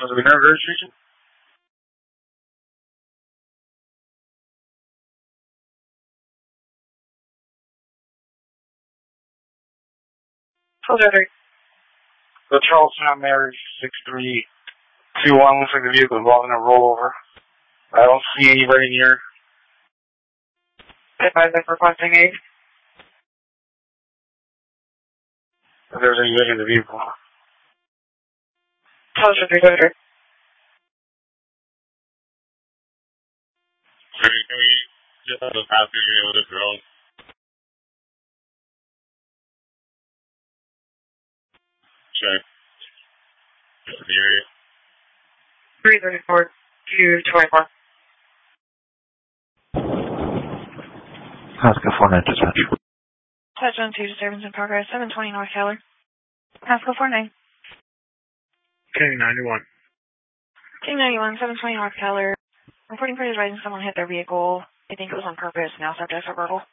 the Minerva registration? The Charlestown Mary 6321 looks like the vehicle is involved in a rollover. I don't see anybody near. If I'm requesting aid. If there's anybody in the vehicle. Charlestown 300. Can we just have the passenger with the drone? Check. Just in the area. 334 224. Haskell 49 dispatch. Touchdown 2 disturbance in progress, 720 North Keller. Haskell 49. King 91. King 91, 720 North Keller. Reporting footage rising someone hit their vehicle. They think it was on purpose, now subject for verbal.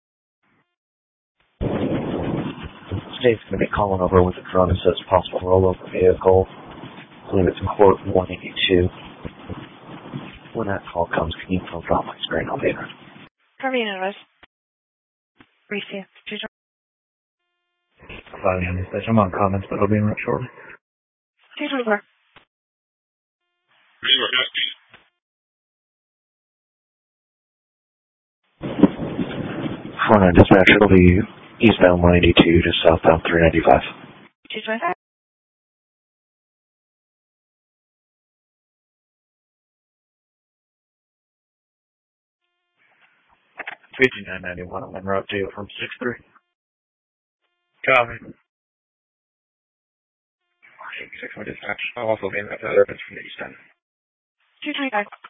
Today's going to be calling over with a drone that says possible rollover vehicle. I believe it's in court 182. When that call comes, can you phone drop my screen on later? Cover unit advice. Receive. I'm on comments, but it'll be in right shortly. 224. Ready, we're asking. 49 dispatch, it'll be eastbound 182 to southbound 395. 225. $59.91 on Monroe to from 6-3. Copy. 6 dispatch. I'll also be in that urban from the east end. 225.